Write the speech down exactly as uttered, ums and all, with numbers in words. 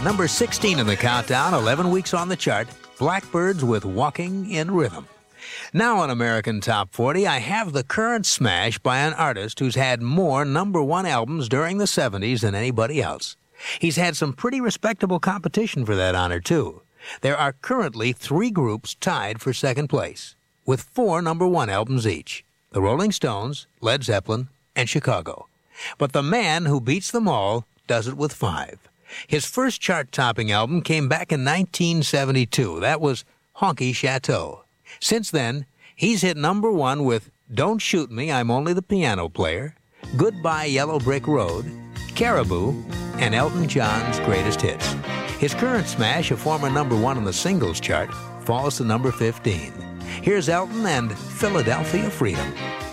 Number sixteen in the countdown, eleven weeks on the chart, Blackbirds with Walking in Rhythm. Now on American Top forty, I have the current smash by an artist who's had more number one albums during the seventies than anybody else. He's had some pretty respectable competition for that honor, too. There are currently three groups tied for second place, with four number one albums each: the Rolling Stones, Led Zeppelin, and Chicago. But the man who beats them all does it with five. His first chart-topping album came back in nineteen seventy-two. That was Honky Chateau. Since then, he's hit number one with Don't Shoot Me, I'm Only the Piano Player, Goodbye Yellow Brick Road, Caribou, and Elton John's greatest hits. His current smash, a former number one on the singles chart, falls to number fifteen. Here's Elton and Philadelphia Freedom.